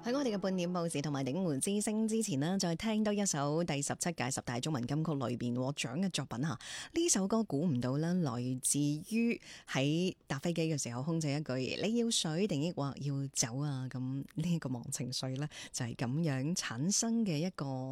喺我哋嘅半點報時同埋鼎門之聲之前呢，再聽多一首第17屆10大中文金曲裏邊獲獎嘅作品吓。呢首歌估唔到啦，來自於喺搭飛機嘅時候，空姐一句你要水定抑或要走啊？咁呢個忘情水呢，就係咁樣產生嘅一個